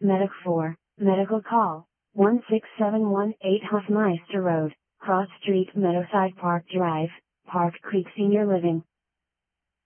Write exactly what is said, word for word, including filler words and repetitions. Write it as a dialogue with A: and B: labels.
A: Medic four, medical call, one six seven one eight Hofmeister Road, Cross Street, Meadowside Park Drive, Park Creek Senior Living.